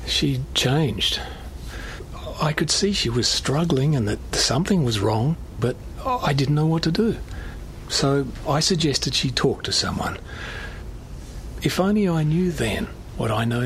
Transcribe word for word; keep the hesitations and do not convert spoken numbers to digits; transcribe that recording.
She'd changed. I could see she was struggling and that something was wrong, but I didn't know what to do. So I suggested she talk to someone. If only I knew then what I know